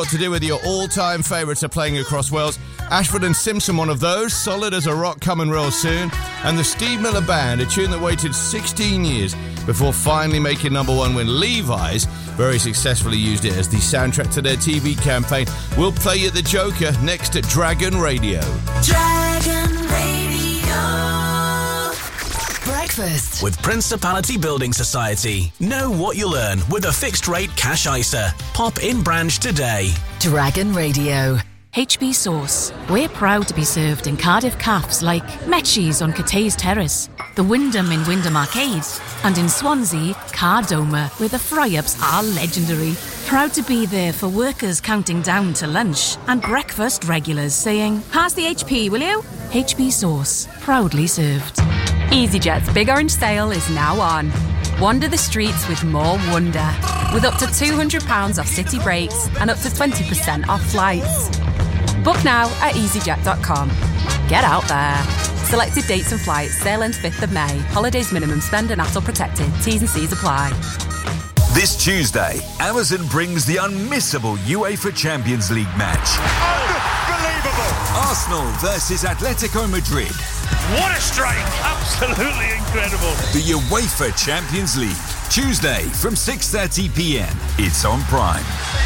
What to do with your all-time favourites are playing across Wales. Ashford and Simpson, one of those, Solid as a Rock, coming real soon. And the Steve Miller Band, a tune that waited 16 years before finally making number one when Levi's very successfully used it as the soundtrack to their TV campaign. We'll play you the Joker next at Dragon Radio. Dragon Radio. Breakfast with Principality Building Society. Know what you'll earn with a fixed rate cash ISA. Pop in branch today. Dragon Radio. HB Sauce. We're proud to be served in Cardiff cafes like Metchie's on Cathays Terrace, the Wyndham in Wyndham Arcade, and in Swansea, Cardoma, where the fry-ups are legendary. Proud to be there for workers counting down to lunch and breakfast regulars saying, "Pass the HP, will you?" HB Sauce. Proudly served. EasyJet's Big Orange Sale is now on. Wander the streets with more wonder, with up to £200 off city breaks and up to 20% off flights. Book now at easyjet.com. Get out there. Selected dates and flights. Sale ends 5th of May. Holidays minimum spend and ATOL protected. T's and C's apply. This Tuesday, Amazon brings the unmissable UEFA Champions League match. Unbelievable! Arsenal versus Atletico Madrid. What a strike! Absolutely incredible. The UEFA Champions League. Tuesday from 6:30pm. It's on Prime.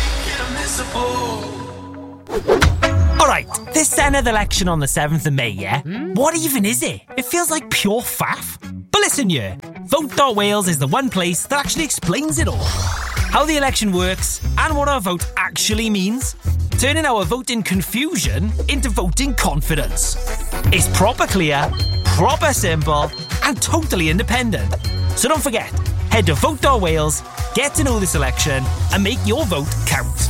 Alright, this Senedd election on the 7th of May, yeah? What even is it? It feels like pure faff. But listen here, Vote.Wales is the one place that actually explains it all. How the election works and what our vote actually means. Turning our voting confusion into voting confidence. It's proper clear, proper simple, and totally independent. So don't forget, head to Vote.Wales, get to know this election, and make your vote count.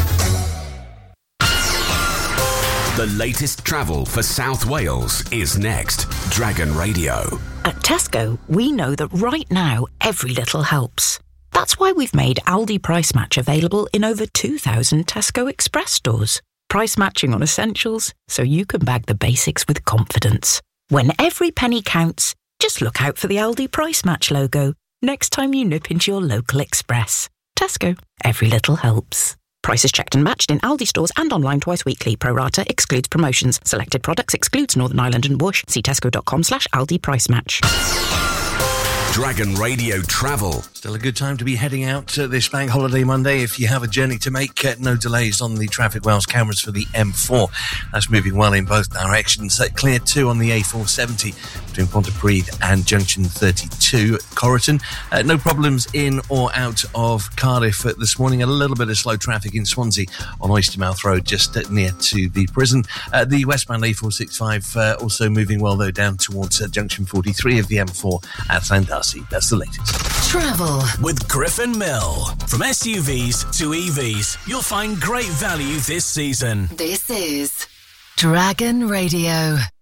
The latest travel for South Wales is next. Dragon Radio. At Tesco, we know that right now, every little helps. That's why we've made Aldi Price Match available in over 2,000 Tesco Express stores. Price matching on essentials, so you can bag the basics with confidence. When every penny counts, just look out for the Aldi Price Match logo next time you nip into your local Express. Tesco, every little helps. Prices checked and matched in Aldi stores and online twice weekly. Pro rata excludes promotions. Selected products excludes Northern Ireland and Bush. See tesco.com/Aldi Price Match. Dragon Radio Travel. Still a good time to be heading out this Bank Holiday Monday. If you have a journey to make, no delays on the Traffic Wales cameras for the M4. That's moving well in both directions. Clear too on the A470 between Pontypridd and Junction 32 at Corriton. No problems in or out of Cardiff this morning. A little bit of slow traffic in Swansea on Oystermouth Road, just near to the prison. The westbound A465 also moving well, though, down towards Junction 43 of the M4 at Llandasi. That's the latest. Travel with Griffin Mill. From SUVs to EVs, you'll find great value this season. This is Dragon Radio.